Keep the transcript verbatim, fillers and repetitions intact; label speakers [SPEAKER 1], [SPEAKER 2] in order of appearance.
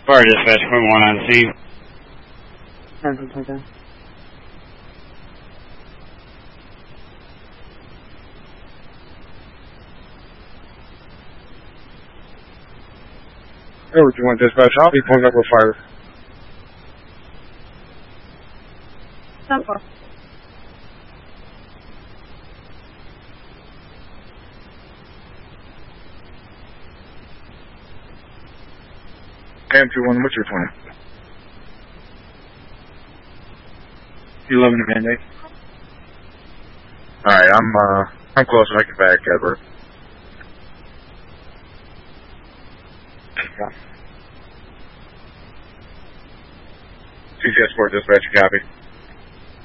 [SPEAKER 1] Fire dispatch, point one on the scene.
[SPEAKER 2] Perfect, okay.
[SPEAKER 3] Over two one dispatch, I'll be pulling up with fire.
[SPEAKER 2] ten four.
[SPEAKER 3] M two one, what's your twenty?
[SPEAKER 1] eleven to Band-Aid.
[SPEAKER 3] Alright, I'm, uh, I'm close to making back, Edward. C C S four dispatch, copy.